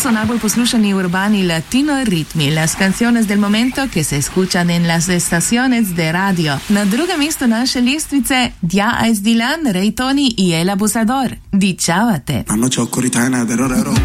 son najbolj poslušani urbani latino ritmi, las canciones del momento que se escuchan en las estaciones de radio. Na drugem mestu naše lestvice Dia es Dylan, Ray Tony y El Abusador. Dičavate.